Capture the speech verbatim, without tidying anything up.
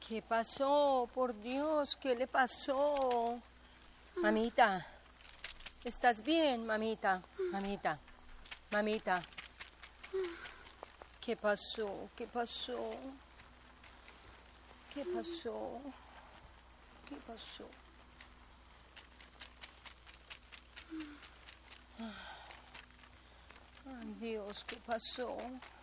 ¿Qué pasó? Por Dios, ¿qué le pasó? Mamita, ¿estás bien, mamita? Mamita, mamita. ¿Qué pasó? ¿Qué pasó? ¿Qué pasó? ¿Qué pasó? Ay, Dios, ¿qué pasó?